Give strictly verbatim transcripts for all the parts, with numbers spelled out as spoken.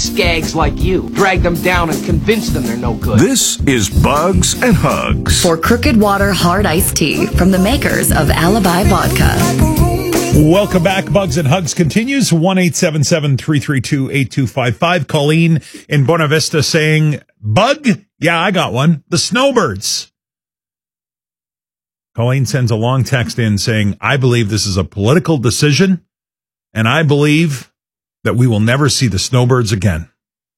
skags like you. Drag them down and convince them they're no good. This is Bugs and Hugs. For Crooked Water Hard Iced Tea from the makers of Alibi Vodka. Welcome back. Bugs and Hugs continues. one eight seven seven, three three two, eight two five five. Colleen in Buena Vista saying, Bug? Yeah, I got one. The snowbirds. Colleen sends a long text in saying, I believe this is a political decision, and I believe that we will never see the snowbirds again.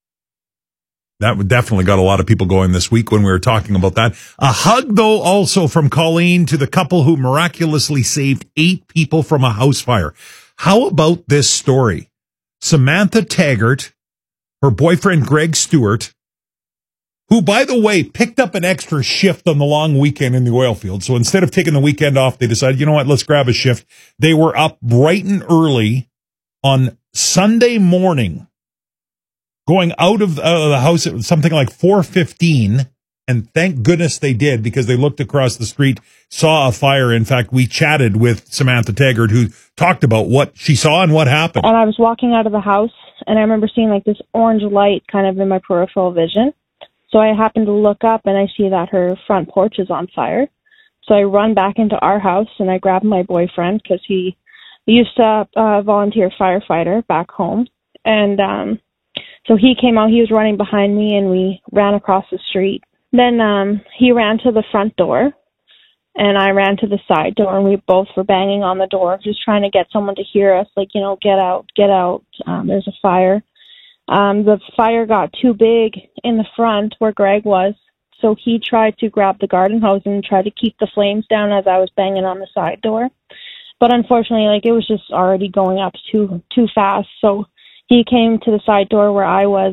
That would definitely got a lot of people going this week when we were talking about that. A hug, though, also from Colleen to the couple who miraculously saved eight people from a house fire. How about this story? Samantha Taggart, her boyfriend Greg Stewart, who, by the way, picked up an extra shift on the long weekend in the oil field. So instead of taking the weekend off, they decided, you know what, let's grab a shift. They were up bright and early on Sunday morning, going out of uh, the house at something like four fifteen, and thank goodness they did, because they looked across the street, saw a fire. In fact, we chatted with Samantha Taggart, who talked about what she saw and what happened. And I was walking out of the house, and I remember seeing like this orange light kind of in my peripheral vision. So I happened to look up, and I see that her front porch is on fire. So I run back into our house, and I grab my boyfriend, because he, he used to uh, volunteer firefighter back home. And um, so he came out, he was running behind me, and we ran across the street. Then um, he ran to the front door, and I ran to the side door, and we both were banging on the door, just trying to get someone to hear us, like, you know, get out, get out, um, there's a fire. Um, the fire got too big in the front where Greg was, so he tried to grab the garden hose and try to keep the flames down as I was banging on the side door. But unfortunately, like, it was just already going up too too fast, so he came to the side door where I was,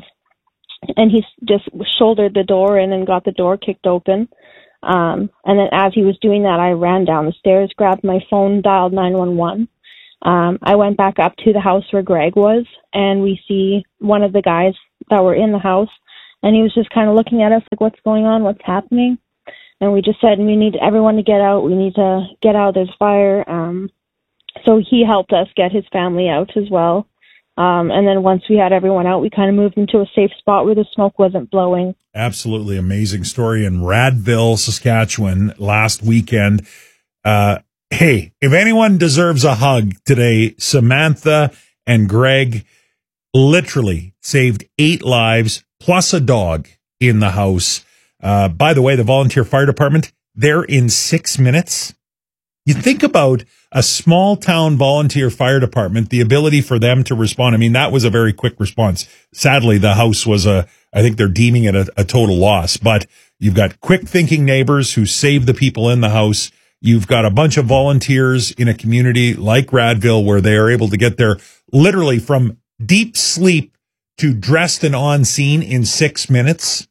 and he just shouldered the door in and got the door kicked open. Um, and then as he was doing that, I ran down the stairs, grabbed my phone, dialed nine one one. Um, I went back up to the house where Greg was, and we see one of the guys that were in the house, and he was just kind of looking at us like, what's going on, what's happening? And we just said, we need everyone to get out, we need to get out, there's fire. Um, so he helped us get his family out as well. Um, and then once we had everyone out, we kind of moved into a safe spot where the smoke wasn't blowing. Absolutely amazing story in Radville, Saskatchewan last weekend. Uh, Hey, if anyone deserves a hug today, Samantha and Greg literally saved eight lives plus a dog in the house. Uh, by the way, the volunteer fire department, they're in six minutes. You think about a small town volunteer fire department, the ability for them to respond. I mean, that was a very quick response. Sadly, the house was a, I think they're deeming it a, a total loss, but you've got quick thinking neighbors who saved the people in the house. You've got a bunch of volunteers in a community like Radville where they are able to get there literally from deep sleep to dressed and on scene in six minutes.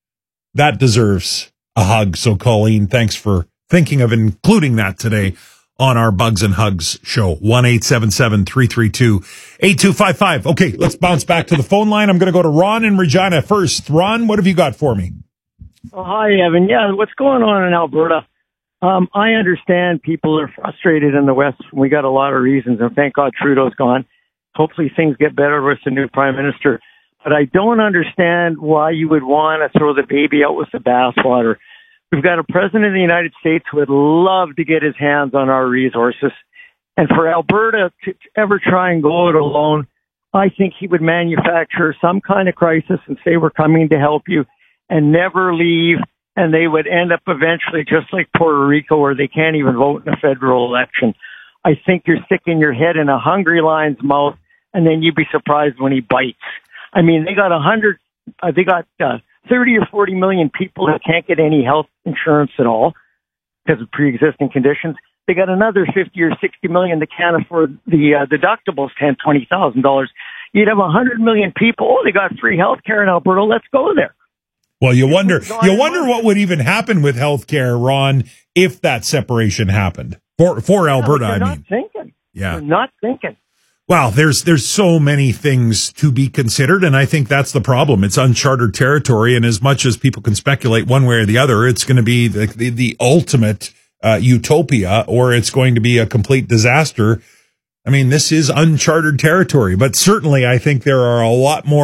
That deserves a hug. So, Colleen, thanks for thinking of including that today on our Bugs and Hugs show. one eight seven seven, three three two, eight two five five. Okay, let's bounce back to the phone line. I'm going to go to Ron in Regina first. Ron, what have you got for me? Oh, hi, Evan. Yeah, what's going on in Alberta? Um, I understand people are frustrated in the West. We got a lot of reasons, and thank God Trudeau's gone. Hopefully things get better with the new prime minister. But I don't understand why you would want to throw the baby out with the bathwater. We've got a president of the United States who would love to get his hands on our resources. And for Alberta to ever try and go it alone, I think he would manufacture some kind of crisis and say, we're coming to help you, and never leave. And they would end up eventually just like Puerto Rico, where they can't even vote in a federal election. I think you're sticking your head in a hungry lion's mouth, and then you'd be surprised when he bites. I mean, they got a hundred, uh, they got uh, thirty or forty million people that can't get any health insurance at all because of pre-existing conditions. They got another fifty or sixty million that can't afford the uh, deductibles, ten, twenty thousand dollars. You'd have a hundred million people. Oh, they got free health care in Alberta. Let's go there. Well, you wonder, you wonder what would even happen with healthcare, Ron, if that separation happened for for Alberta. Yeah, I not mean, thinking. yeah, they're not thinking. Well, there's there's so many things to be considered, and I think that's the problem. It's uncharted territory, and as much as people can speculate one way or the other, it's going to be the the, the ultimate uh, utopia, or it's going to be a complete disaster. I mean, this is uncharted territory, but certainly I think there are a lot more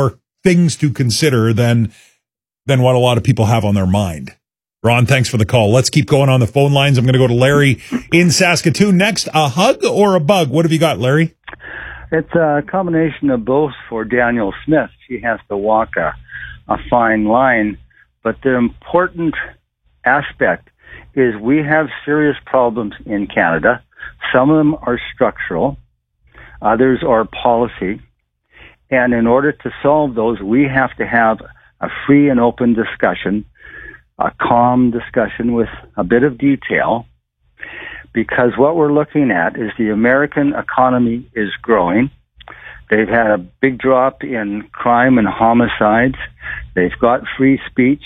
things to consider than than what a lot of people have on their mind. Ron, thanks for the call. Let's keep going on the phone lines. I'm going to go to Larry in Saskatoon next. A hug or a bug? What have you got, Larry? It's a combination of both for Danielle Smith. She has to walk a, a fine line, but the important aspect is we have serious problems in Canada. Some of them are structural, others are policy, and in order to solve those, we have to have a free and open discussion, a calm discussion with a bit of detail, because what we're looking at is the American economy is growing. They've had a big drop in crime and homicides. They've got free speech.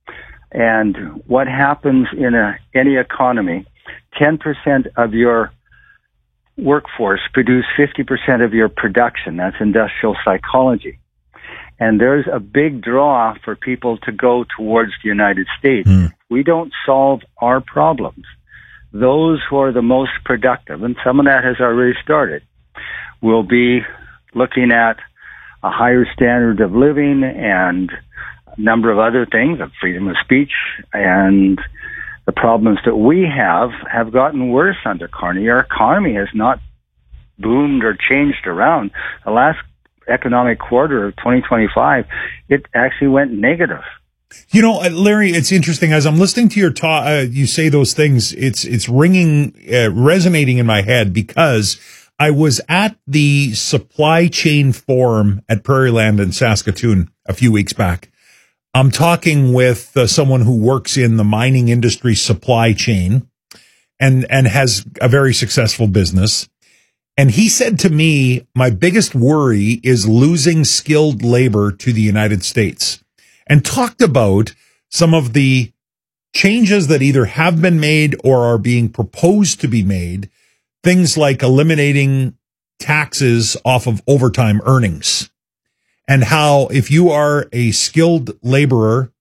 And what happens in a, any economy, ten percent of your workforce produce fifty percent of your production. That's industrial psychology. And there's a big draw for people to go towards the United States. Mm. We don't solve our problems. Those who are the most productive, and some of that has already started, will be looking at a higher standard of living and a number of other things, like freedom of speech, and the problems that we have have gotten worse under Carney. Our economy has not boomed or changed around. The last economic quarter of twenty twenty-five, it actually went negative. You know, Larry, it's interesting. As I'm listening to your talk, uh, you say those things, it's it's ringing, uh, resonating in my head, because I was at the supply chain forum at Prairieland in Saskatoon a few weeks back. I'm talking with uh, someone who works in the mining industry supply chain and and has a very successful business. And he said to me, my biggest worry is losing skilled labor to the United States, and talked about some of the changes that either have been made or are being proposed to be made, things like eliminating taxes off of overtime earnings, and how if you are a skilled laborer